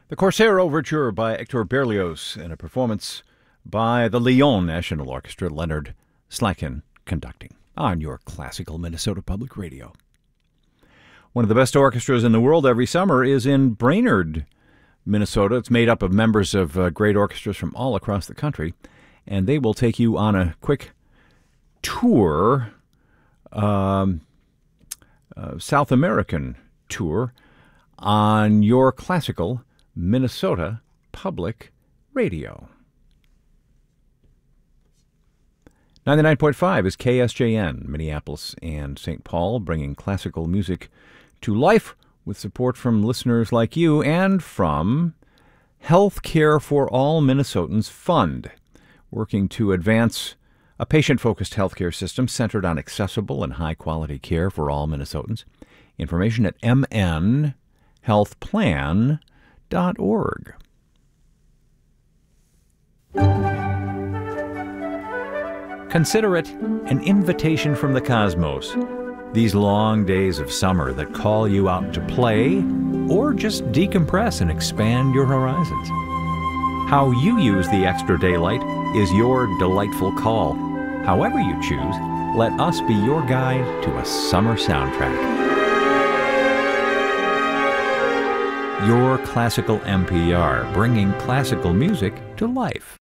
The Corsair Overture by Hector Berlioz in a performance by the Lyon National Orchestra, Leonard Slatkin conducting on your classical Minnesota Public Radio. One of the best orchestras in the world every summer is in Brainerd, Minnesota. It's made up of members of great orchestras from all across the country, and they will take you on a quick tour, South American tour, on your classical Minnesota Public Radio. 99.5 is KSJN, Minneapolis and St. Paul, bringing classical music to life with support from listeners like you and from Health Care for All Minnesotans Fund, working to advance a patient-focused healthcare system centered on accessible and high-quality care for all Minnesotans. Information at mnhealthplan.org. Consider it an invitation from the cosmos. These long days of summer that call you out to play or just decompress and expand your horizons. How you use the extra daylight is your delightful call. However you choose, let us be your guide to a summer soundtrack. Your Classical NPR, bringing classical music to life.